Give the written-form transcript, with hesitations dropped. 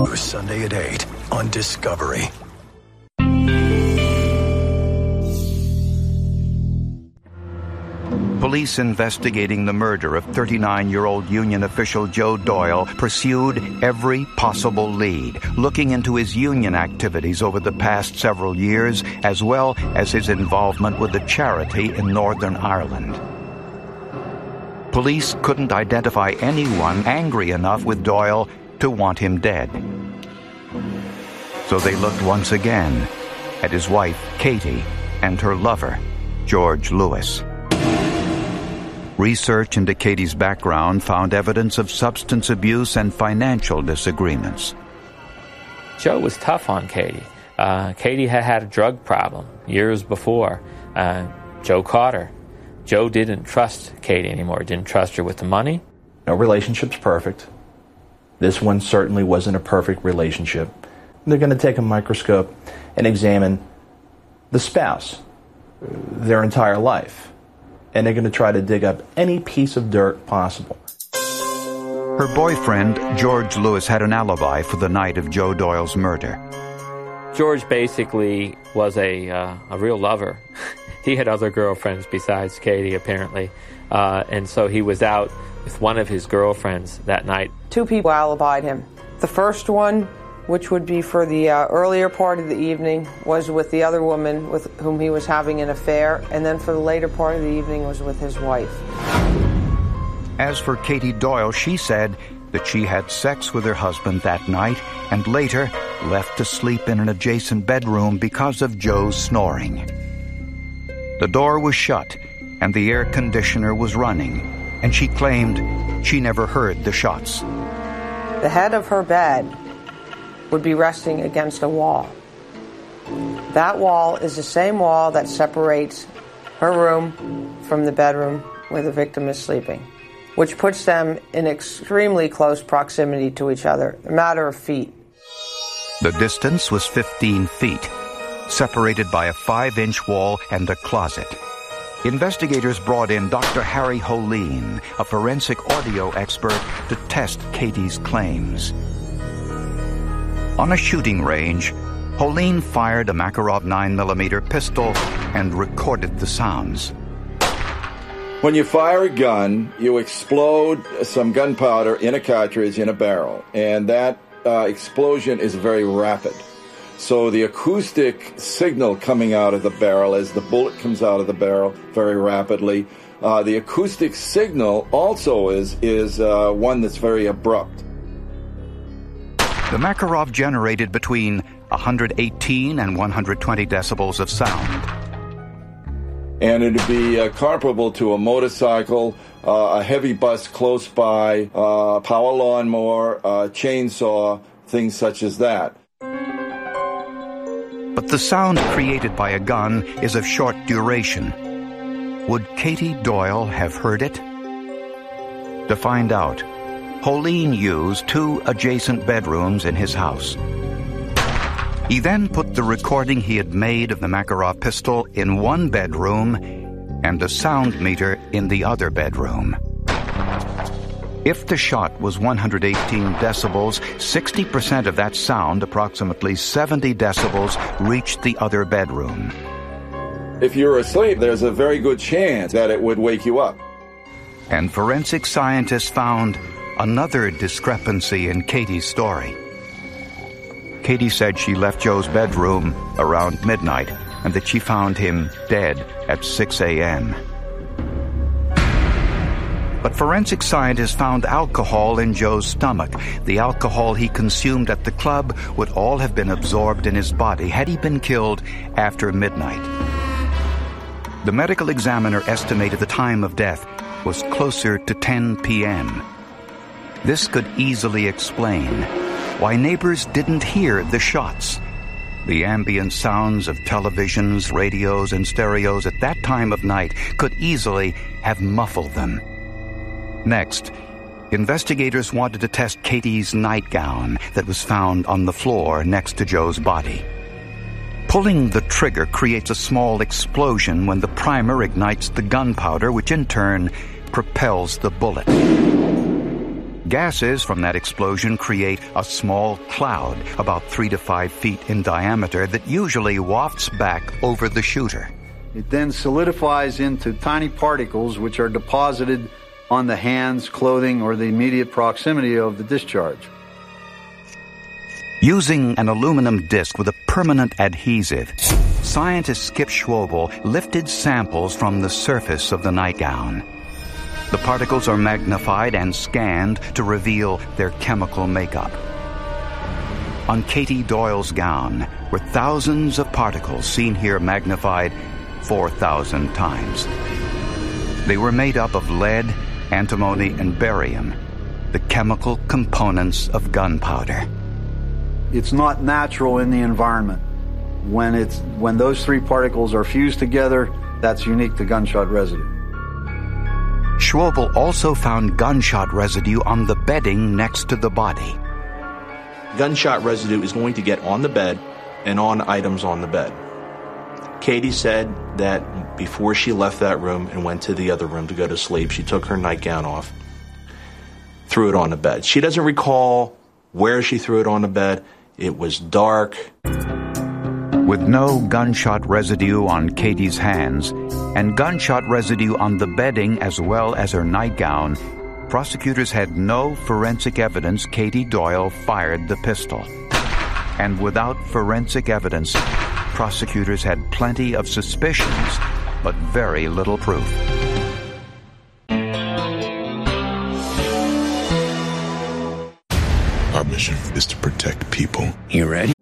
Sunday at 8 on Discovery. Police investigating the murder of 39-year-old union official Joe Doyle pursued every possible lead, looking into his union activities over the past several years, as well as his involvement with a charity in Northern Ireland. Police couldn't identify anyone angry enough with Doyle to want him dead. So they looked once again at his wife, Katie, and her lover, George Lewis. Research into Katie's background found evidence of substance abuse and financial disagreements. Joe was tough on Katie. Katie had a drug problem years before. Joe caught her. Joe didn't trust Katie anymore, didn't trust her with the money. No relationship's perfect. This one certainly wasn't a perfect relationship. They're going to take a microscope and examine the spouse, their entire life. And they're going to try to dig up any piece of dirt possible. Her boyfriend, George Lewis, had an alibi for the night of Joe Doyle's murder. George basically was a real lover. He had other girlfriends besides Katie, apparently. And so he was out with one of his girlfriends that night. Two people alibied him. The first one, which would be for the earlier part of the evening, was with the other woman with whom he was having an affair, and then for the later part of the evening was with his wife. As for Katie Doyle, she said that she had sex with her husband that night and later left to sleep in an adjacent bedroom because of Joe's snoring. The door was shut and the air conditioner was running, and she claimed she never heard the shots. The head of her bed would be resting against a wall. That wall is the same wall that separates her room from the bedroom where the victim is sleeping, which puts them in extremely close proximity to each other, a matter of feet. The distance was 15 feet, separated by a 5-inch wall and a closet. Investigators brought in Dr. Harry Holeen, a forensic audio expert, to test Katie's claims. On a shooting range, Holeen fired a Makarov 9mm pistol and recorded the sounds. When you fire a gun, you explode some gunpowder in a cartridge in a barrel, and that explosion is very rapid. So the acoustic signal coming out of the barrel as the bullet comes out of the barrel very rapidly, the acoustic signal also is one that's very abrupt. The Makarov generated between 118 and 120 decibels of sound. And it would be comparable to a motorcycle, a heavy bus close by, power lawnmower, chainsaw, things such as that. But the sound created by a gun is of short duration. Would Katie Doyle have heard it? To find out, Holeen used 2 adjacent bedrooms in his house. He then put the recording he had made of the Makarov pistol in one bedroom and a sound meter in the other bedroom. If the shot was 118 decibels, 60% of that sound, approximately 70 decibels, reached the other bedroom. If you're asleep, there's a very good chance that it would wake you up. And forensic scientists found another discrepancy in Katie's story. Katie said she left Joe's bedroom around midnight and that she found him dead at 6 a.m. But forensic scientists found alcohol in Joe's stomach. The alcohol he consumed at the club would all have been absorbed in his body had he been killed after midnight. The medical examiner estimated the time of death was closer to 10 p.m. This could easily explain why neighbors didn't hear the shots. The ambient sounds of televisions, radios, and stereos at that time of night could easily have muffled them. Next, investigators wanted to test Katie's nightgown that was found on the floor next to Joe's body. Pulling the trigger creates a small explosion when the primer ignites the gunpowder, which in turn propels the bullet. Gases from that explosion create a small cloud about 3 to 5 feet in diameter that usually wafts back over the shooter. It then solidifies into tiny particles which are deposited on the hands, clothing, or the immediate proximity of the discharge. Using an aluminum disc with a permanent adhesive, scientist Skip Schwobel lifted samples from the surface of the nightgown. The particles are magnified and scanned to reveal their chemical makeup. On Katie Doyle's gown were thousands of particles, seen here magnified 4,000 times. They were made up of lead, antimony, and barium, the chemical components of gunpowder. It's not natural in the environment. When those three particles are fused together, that's unique to gunshot residue. Schwobel also found gunshot residue on the bedding next to the body. Gunshot residue is going to get on the bed and on items on the bed. Katie said that before she left that room and went to the other room to go to sleep, she took her nightgown off, threw it on the bed. She doesn't recall where she threw it on the bed. It was dark. With no gunshot residue on Katie's hands and gunshot residue on the bedding as well as her nightgown, prosecutors had no forensic evidence Katie Doyle fired the pistol. And without forensic evidence, prosecutors had plenty of suspicions, but very little proof. Our mission is to protect people. You ready?